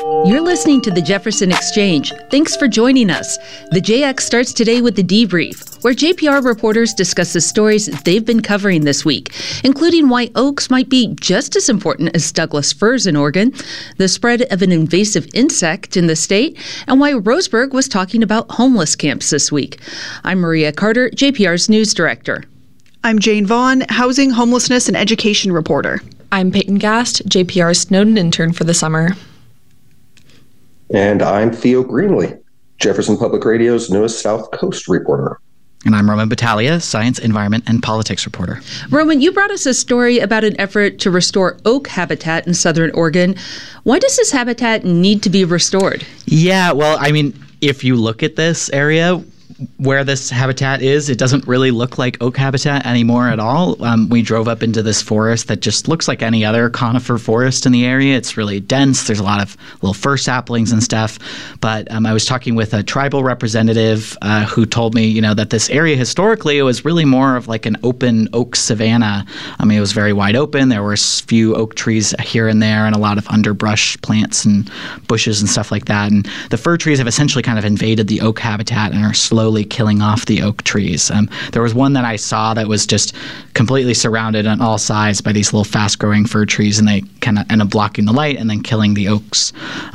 You're listening to the Jefferson Exchange. Thanks for joining us. The JX starts today with the debrief, where JPR reporters discuss the stories they've been covering this week, including why oaks might be just as important as Douglas firs in Oregon, the spread of an invasive insect in the state, and why Roseburg was talking about homeless camps this week. I'm Maria Carter, JPR's news director. I'm Jane Vaughn, housing, homelessness, and education reporter. I'm Peyton Gast, JPR's Snowden intern for the summer. And I'm Theo Greenlee, Jefferson Public Radio's newest South Coast reporter. And I'm Roman Battaglia, science, environment, and politics reporter. Roman, you brought us a story about an effort to restore oak habitat in southern Oregon. Why does this habitat need to be restored? Yeah, well, I mean, if you look at this area where this habitat is, it doesn't really look like oak habitat anymore at all. We drove up into this forest that just looks like any other conifer forest in the area. It's really dense. There's a lot of little fir saplings and stuff. But I was talking with a tribal representative who told me, that this area historically, it was really more of like an open oak savanna. I mean, it was very wide open. There were a few oak trees here and there and a lot of underbrush plants and bushes and stuff like that. And the fir trees have essentially kind of invaded the oak habitat and are slowly killing off the oak trees. There was one that I saw that was just completely surrounded on all sides by these little fast-growing fir trees, and they kind of end up blocking the light and then killing the oaks.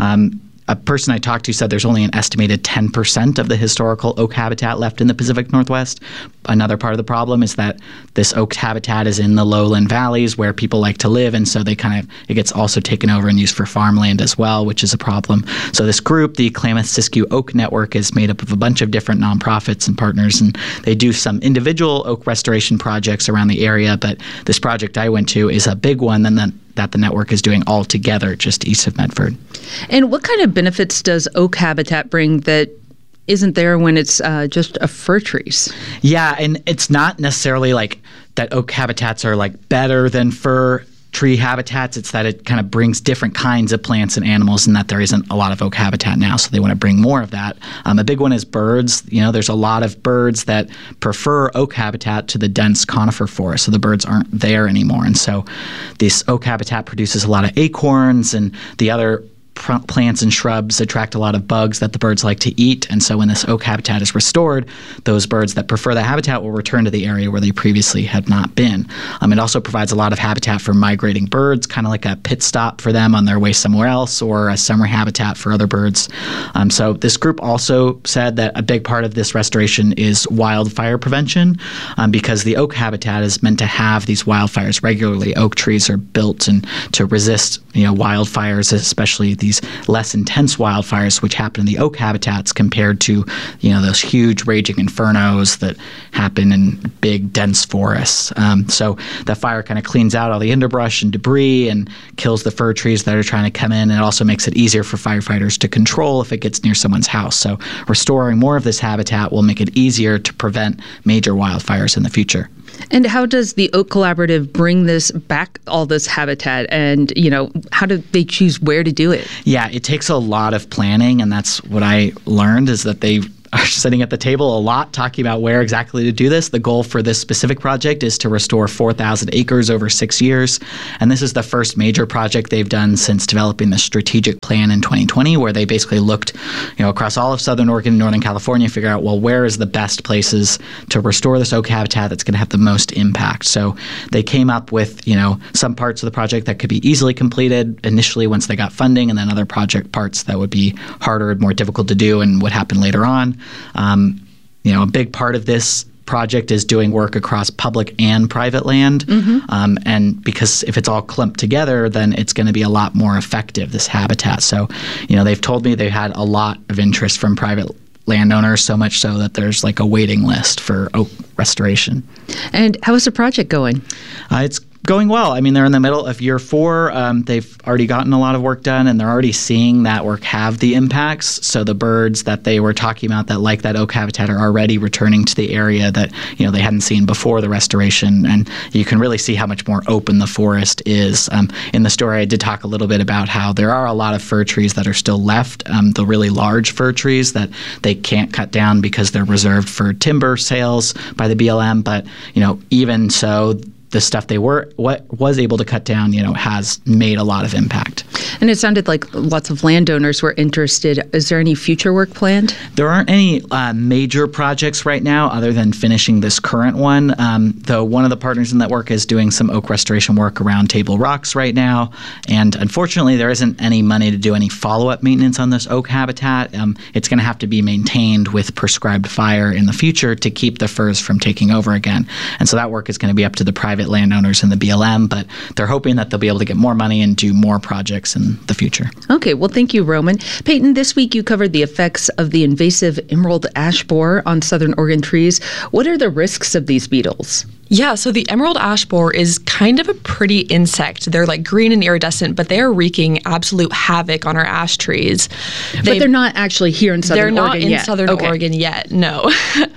A person I talked to said there's only an estimated 10% of the historical oak habitat left in the Pacific Northwest. Another part of the problem is that this oak habitat is in the lowland valleys where people like to live, and so it gets also taken over and used for farmland as well, which is a problem. So this group, the Klamath-Siskiyou Oak Network, is made up of a bunch of different nonprofits and partners, and they do some individual oak restoration projects around the area, but this project I went to is a big one that the network is doing all together just east of Medford. And what kind of benefits does oak habitat bring that isn't there when it's just a fir trees? Yeah, and it's not necessarily like that oak habitats are like better than fir tree habitats. It's that it kind of brings different kinds of plants and animals, and that there isn't a lot of oak habitat now, so they want to bring more of that. A big one is birds. There's a lot of birds that prefer oak habitat to the dense conifer forest, so the birds aren't there anymore. And so this oak habitat produces a lot of acorns, and the other plants and shrubs attract a lot of bugs that the birds like to eat. And so when this oak habitat is restored, those birds that prefer the habitat will return to the area where they previously had not been. It also provides a lot of habitat for migrating birds, kind of like a pit stop for them on their way somewhere else, or a summer habitat for other birds. So this group also said that a big part of this restoration is wildfire prevention, because the oak habitat is meant to have these wildfires regularly. Oak trees are built to resist wildfires, especially these less intense wildfires which happen in the oak habitats compared to those huge raging infernos that happen in big dense forests. So the fire kind of cleans out all the underbrush and debris and kills the fir trees that are trying to come in, and it also makes it easier for firefighters to control if it gets near someone's house. So restoring more of this habitat will make it easier to prevent major wildfires in the future. And how does the Oak Collaborative bring this back, all this habitat, and, how do they choose where to do it? Yeah, it takes a lot of planning, and that's what I learned, is that they are sitting at the table a lot talking about where exactly to do this. The goal for this specific project is to restore 4,000 acres over 6 years. And this is the first major project they've done since developing the strategic plan in 2020, where they basically looked across all of Southern Oregon and Northern California, figure out, well, where is the best places to restore this oak habitat that's going to have the most impact. So they came up with, some parts of the project that could be easily completed initially once they got funding, and then other project parts that would be harder and more difficult to do and would happen later on. A big part of this project is doing work across public and private land. Mm-hmm. And because if it's all clumped together, then it's going to be a lot more effective, this habitat. So, they've told me they had a lot of interest from private landowners, so much so that there's like a waiting list for oak restoration. And how is the project going? It's going well. I mean, they're in the middle of year 4. They've already gotten a lot of work done, and they're already seeing that work have the impacts. So the birds that they were talking about that like that oak habitat are already returning to the area that, they hadn't seen before the restoration. And you can really see how much more open the forest is. In the story, I did talk a little bit about how there are a lot of fir trees that are still left, the really large fir trees that they can't cut down because they're reserved for timber sales by the BLM. But, even so, the stuff what was able to cut down, has made a lot of impact. And it sounded like lots of landowners were interested. Is there any future work planned? There aren't any major projects right now other than finishing this current one, though one of the partners in that work is doing some oak restoration work around Table Rocks right now. And unfortunately, there isn't any money to do any follow-up maintenance on this oak habitat. It's going to have to be maintained with prescribed fire in the future to keep the firs from taking over again. And so that work is going to be up to the private landowners and the BLM, but they're hoping that they'll be able to get more money and do more projects in the future. Okay, well, thank you, Roman. Peyton, this week you covered the effects of the invasive emerald ash borer on southern Oregon trees. What are the risks of these beetles? Yeah, so the emerald ash borer is kind of a pretty insect. They're like green and iridescent, but they are wreaking absolute havoc on our ash trees. But they're not actually here in southern Oregon yet. They're not in southern Oregon yet, no.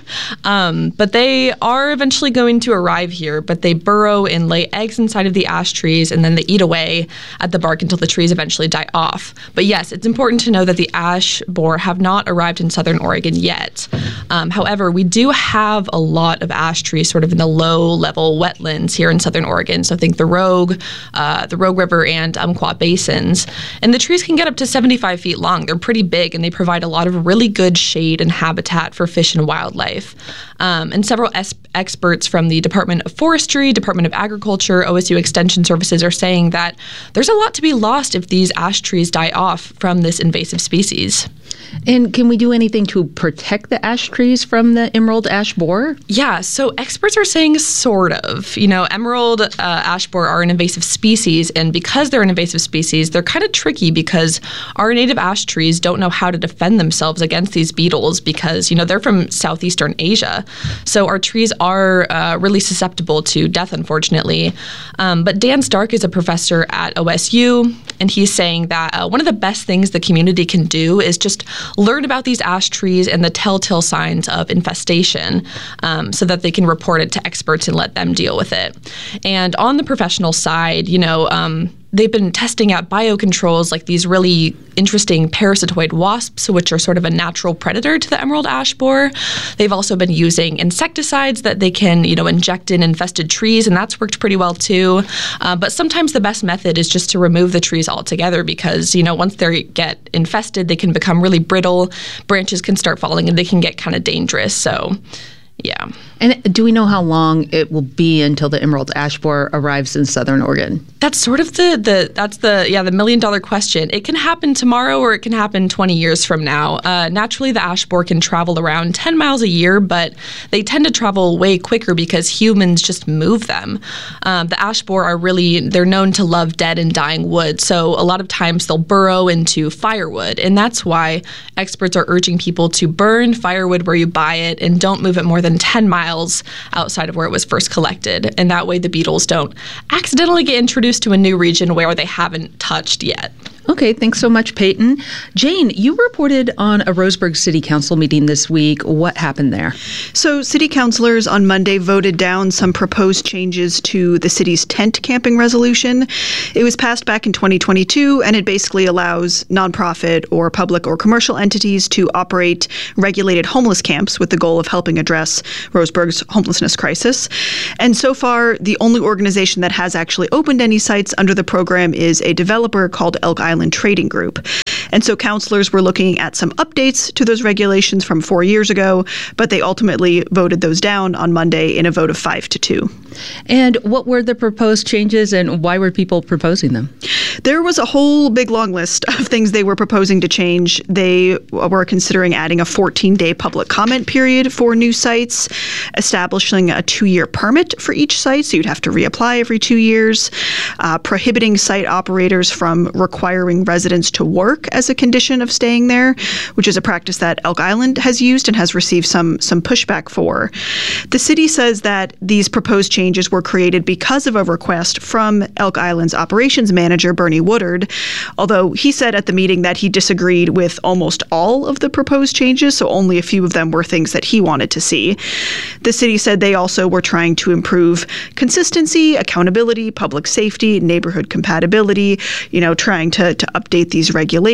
But they are eventually going to arrive here, but they burrow and lay eggs inside of the ash trees, and then they eat away at the bark until the trees eventually die off. But yes, it's important to know that the ash borer have not arrived in southern Oregon yet. However, we do have a lot of ash trees sort of in the low-level wetlands here in southern Oregon. So think the Rogue River and Umpqua basins. And the trees can get up to 75 feet long. They're pretty big, and they provide a lot of really good shade and habitat for fish and wildlife. And several experts from the Department of Forestry, Department of Agriculture, OSU Extension Services are saying that there's a lot to be lost if these ash trees die off from this invasive species. And can we do anything to protect the ash trees from the emerald ash borer? Yeah, so experts are saying sort of. You know, emerald ash borer are an invasive species, and because they're an invasive species, they're kind of tricky because our native ash trees don't know how to defend themselves against these beetles because, you know, they're from southeastern Asia. So our trees are really susceptible to death, unfortunately. But Dan Stark is a professor at OSU, and he's saying that one of the best things the community can do is just learn about these ash trees and the telltale signs of infestation so that they can report it to experts and let them deal with it. And on the professional side, you know, they've been testing out biocontrols like these really interesting parasitoid wasps, which are sort of a natural predator to the emerald ash borer. They've also been using insecticides that they can, you know, inject in infested trees, and that's worked pretty well too. But sometimes the best method is just to remove the trees altogether because, you know, once they get infested, they can become really brittle, branches can start falling, and they can get kind of dangerous. So, yeah. And do we know how long it will be until the emerald ash borer arrives in southern Oregon? That's sort of the million-dollar question. It can happen tomorrow or it can happen 20 years from now. Naturally, the ash borer can travel around 10 miles a year, but they tend to travel way quicker because humans just move them. The ash borer they're known to love dead and dying wood, so a lot of times they'll burrow into firewood, and that's why experts are urging people to burn firewood where you buy it and don't move it more than 10 miles outside of where it was first collected. And that way the beetles don't accidentally get introduced to a new region where they haven't touched yet. Okay, thanks so much, Peyton. Jane, you reported on a Roseburg City Council meeting this week. What happened there? So city councilors on Monday voted down some proposed changes to the city's tent camping resolution. It was passed back in 2022, and it basically allows nonprofit or public or commercial entities to operate regulated homeless camps with the goal of helping address Roseburg's homelessness crisis. And so far, the only organization that has actually opened any sites under the program is a developer called Elk Island Trading Group. And so councilors were looking at some updates to those regulations from 4 years ago, but they ultimately voted those down on Monday in a vote of 5-2. And what were the proposed changes and why were people proposing them? There was a whole big long list of things they were proposing to change. They were considering adding a 14-day public comment period for new sites, establishing a 2-year permit for each site, so you'd have to reapply every 2 years, prohibiting site operators from requiring residents to work as a condition of staying there, which is a practice that Elk Island has used and has received some pushback for. The city says that these proposed changes were created because of a request from Elk Island's operations manager, Bernie Woodard, although he said at the meeting that he disagreed with almost all of the proposed changes, so only a few of them were things that he wanted to see. The city said they also were trying to improve consistency, accountability, public safety, neighborhood compatibility, trying to update these regulations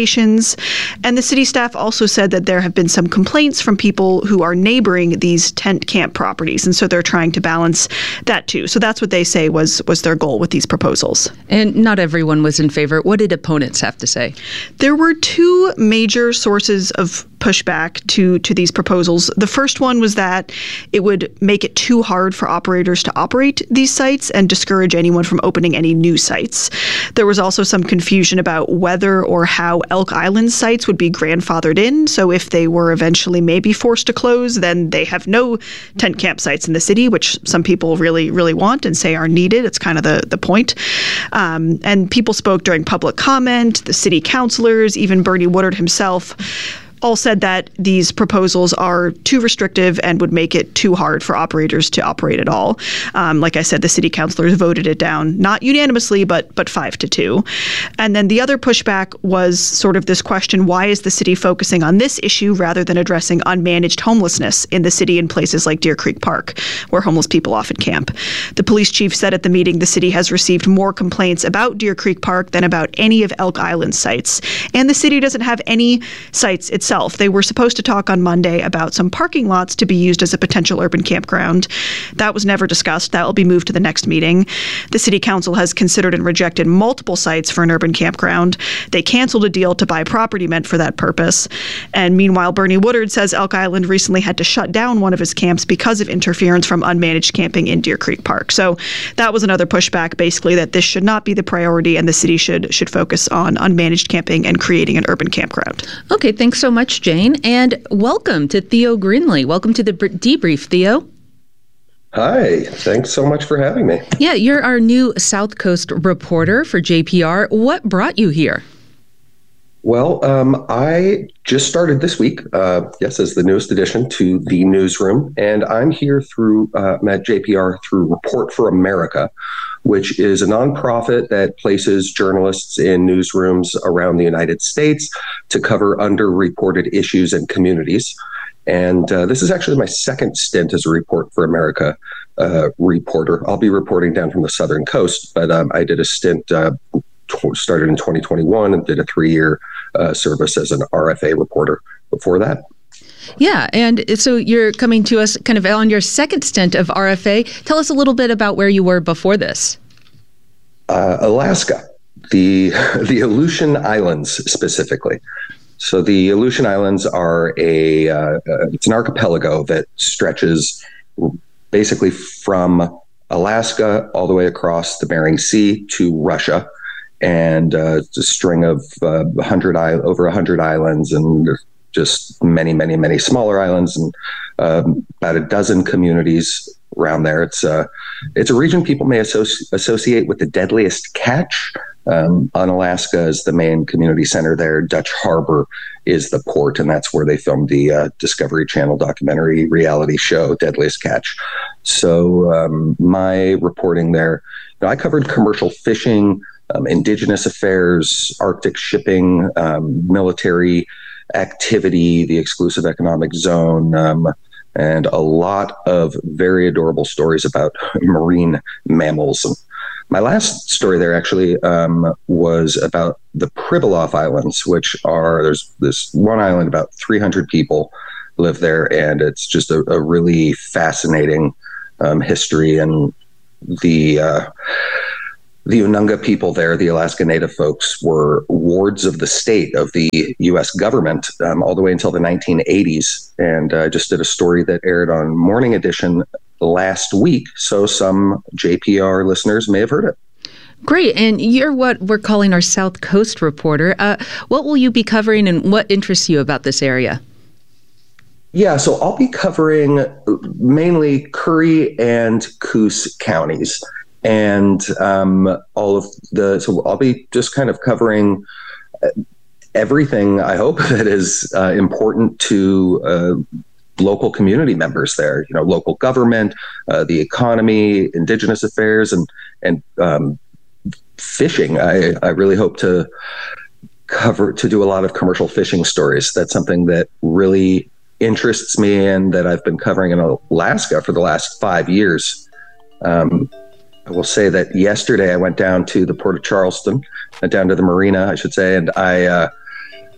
locations. And the city staff also said that there have been some complaints from people who are neighboring these tent camp properties. And so they're trying to balance that too. So that's what they say was their goal with these proposals. And not everyone was in favor. What did opponents have to say? There were two major sources of pushback to these proposals. The first one was that it would make it too hard for operators to operate these sites and discourage anyone from opening any new sites. There was also some confusion about whether or how Elk Island sites would be grandfathered in. So if they were eventually maybe forced to close, then they have no tent campsites in the city, which some people really, really want and say are needed. It's kind of the point. And people spoke during public comment, the city councilors, even Bernie Woodard himself, all said that these proposals are too restrictive and would make it too hard for operators to operate at all. Like I said, the city councilors voted it down, not unanimously, but 5-2. And then the other pushback was sort of this question, why is the city focusing on this issue rather than addressing unmanaged homelessness in the city in places like Deer Creek Park, where homeless people often camp? The police chief said at the meeting the city has received more complaints about Deer Creek Park than about any of Elk Island sites. And the city doesn't have any sites itself. They were supposed to talk on Monday about some parking lots to be used as a potential urban campground. That was never discussed. That will be moved to the next meeting. The city council has considered and rejected multiple sites for an urban campground. They canceled a deal to buy property meant for that purpose. And meanwhile, Bernie Woodard says Elk Island recently had to shut down one of his camps because of interference from unmanaged camping in Deer Creek Park. So that was another pushback, basically, that this should not be the priority and the city should focus on unmanaged camping and creating an urban campground. Okay, thanks so much, Jane, and welcome to Theo Greenlee. Welcome to the debrief, Theo. Hi, thanks so much for having me. Yeah, you're our new South Coast reporter for JPR. What brought you here? Well, I just started this week, as the newest addition to the newsroom, and I'm here at JPR through Report for America, which is a nonprofit that places journalists in newsrooms around the United States to cover underreported issues and communities. And this is actually my second stint as a Report for America reporter. I'll be reporting down from the Southern Coast, but I did a stint started in 2021 and did a 3-year service as an RFA reporter before that. Yeah, and so you're coming to us kind of on your second stint of RFA. Tell us a little bit about where you were before this. Alaska, the Aleutian Islands specifically. So the Aleutian Islands are it's an archipelago that stretches basically from Alaska all the way across the Bering Sea to Russia. And it's a string of over 100 islands and just many, many, many smaller islands and about a dozen communities around there. It's a region people may associate with the deadliest catch. Unalaska is the main community center there. Dutch Harbor is the port, and that's where they filmed the Discovery Channel documentary reality show, Deadliest Catch. So my reporting there, I covered commercial fishing, indigenous affairs, Arctic shipping, military activity, the exclusive economic zone, and a lot of very adorable stories about marine mammals. And my last story there actually was about the Pribilof Islands, which there's this one island, about 300 people live there, and it's just a really fascinating history. And the Ununga people there, the Alaska Native folks, were wards of the state of the U.S. government all the way until the 1980s. And I just did a story that aired on Morning Edition last week, so some JPR listeners may have heard it. Great. And you're what we're calling our South Coast reporter. What will you be covering and what interests you about this area? Yeah, so I'll be covering mainly Curry and Coos counties. And so I'll be just kind of covering everything, I hope, that is important to local community members there, local government, the economy, indigenous affairs, and fishing. I really hope to do a lot of commercial fishing stories. That's something that really interests me and that I've been covering in Alaska for the last 5 years. I will say that yesterday I went down to the Port of Charleston, down to the marina, I should say, and I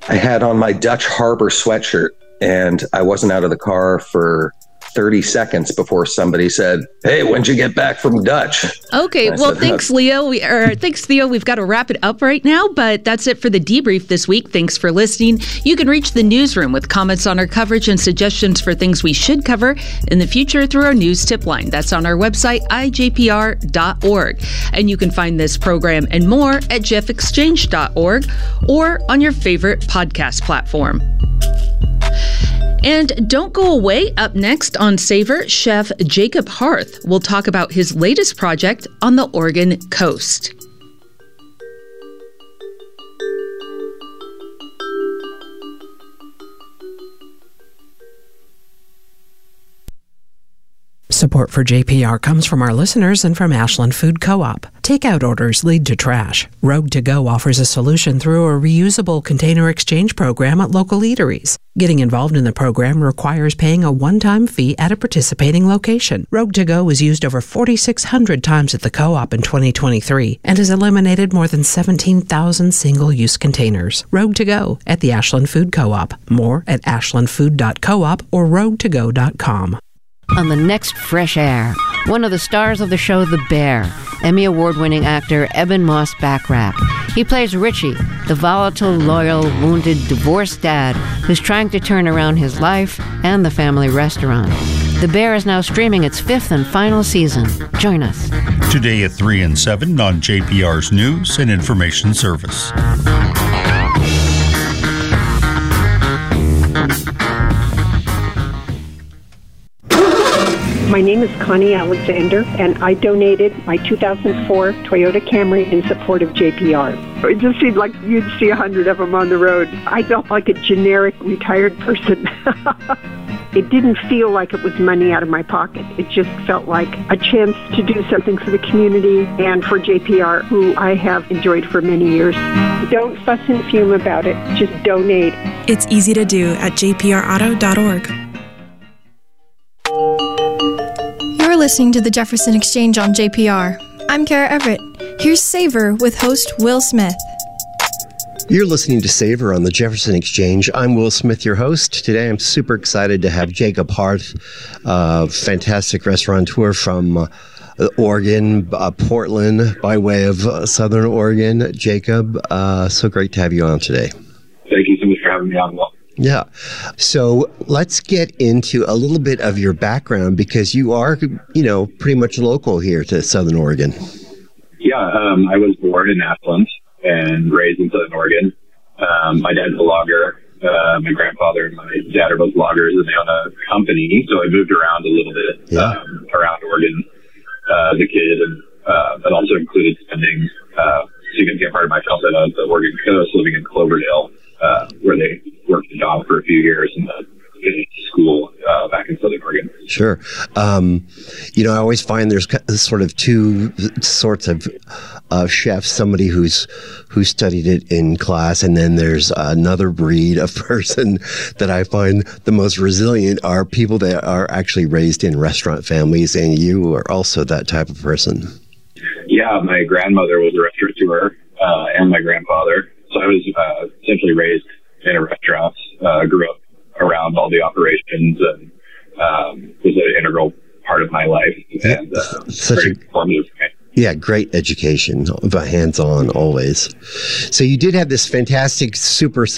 I had on my Dutch Harbor sweatshirt, and I wasn't out of the car for 30 seconds before somebody said, "Hey, when'd you get back from Dutch?" Okay, well, thanks, Leo. Thanks, Theo. We've got to wrap it up right now, but that's it for the debrief this week. Thanks for listening. You can reach the newsroom with comments on our coverage and suggestions for things we should cover in the future through our news tip line. That's on our website, ijpr.org. And you can find this program and more at jeffexchange.org or on your favorite podcast platform. And don't go away. Up next on Savor, Chef Jacob Harth will talk about his latest project on the Oregon coast. Support for JPR comes from our listeners and from Ashland Food Co-op. Takeout orders lead to trash. Rogue To Go offers a solution through a reusable container exchange program at local eateries. Getting involved in the program requires paying a one-time fee at a participating location. Rogue To Go was used over 4,600 times at the co-op in 2023 and has eliminated more than 17,000 single-use containers. Rogue To Go at the Ashland Food Co-op. More at ashlandfood.coop or roguetogo.com. On the next Fresh Air, one of the stars of the show The Bear, Emmy Award-winning actor Eben Moss Backrack. He plays Richie, the volatile, loyal, wounded, divorced dad who's trying to turn around his life and the family restaurant. The Bear is now streaming its 5th and final season. Join us. Today at 3 and 7 on JPR's News and Information Service. My name is Connie Alexander, and I donated my 2004 Toyota Camry in support of JPR. It just seemed like you'd see 100 of them on the road. I felt like a generic retired person. It didn't feel like it was money out of my pocket. It just felt like a chance to do something for the community and for JPR, who I have enjoyed for many years. Don't fuss and fume about it. Just donate. It's easy to do at jprauto.org. You're listening to the Jefferson Exchange on JPR. I'm Kara Everett. Here's Savor with host Will Smith. You're listening to Savor on the Jefferson Exchange. I'm Will Smith, your host. Today I'm super excited to have Jacob Harth, fantastic restaurateur from Oregon, Portland, by way of Southern Oregon. Jacob, so great to have you on today. Thank you so much for having me on, Will. Yeah. So let's get into a little bit of your background, because you are, pretty much local here to Southern Oregon. Yeah, I was born in Ashland and raised in Southern Oregon. My dad's a logger. My grandfather and my dad are both loggers, and they own a company. So I moved around a little bit around Oregon as a kid, and that also included spending a significant part of my childhood on the Oregon coast, living in Cloverdale, where they worked a job for a few years and then finished school back in Southern Oregon. Sure. I always find there's sort of two sorts of chefs, somebody who studied it in class, and then there's another breed of person that I find the most resilient are people that are actually raised in restaurant families, and you are also that type of person. Yeah, my grandmother was a restaurateur, and my grandfather. So I was essentially raised in a restaurant, grew up around all the operations, and was an integral part of my life, and very formative. Yeah, great education, hands-on always. So you did have this fantastic, super